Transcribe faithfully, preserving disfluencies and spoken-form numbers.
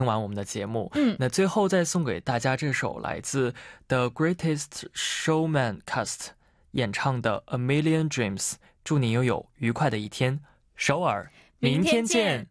听完我们的节目。 嗯， 那最后再送给大家这首来自 The Greatest Showman Cast 演唱的 A Million Dreams， 祝你拥有愉快的一天。首尔，明天见。